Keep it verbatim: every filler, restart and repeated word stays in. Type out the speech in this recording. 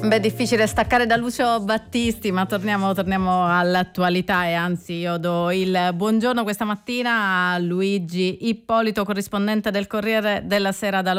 Beh, difficile staccare da Lucio Battisti, ma torniamo, torniamo all'attualità, e anzi io do il buongiorno questa mattina a Luigi Ippolito, corrispondente del Corriere della Sera da